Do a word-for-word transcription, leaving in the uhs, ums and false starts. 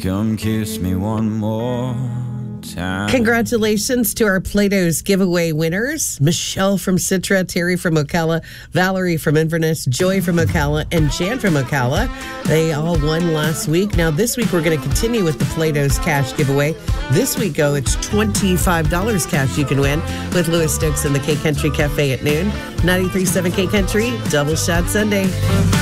come kiss me one more time. Congratulations to our Play-Doh's giveaway winners. Michelle from Citra, Terry from Ocala, Valerie from Inverness, Joy from Ocala, and Jan from Ocala. They all won last week. Now this week we're going to continue with the Play-Doh's cash giveaway. This week, oh, it's twenty-five dollars cash you can win with Louis Stokes in the K Country Cafe at noon. ninety-three point seven K Country, Double Shot Sunday.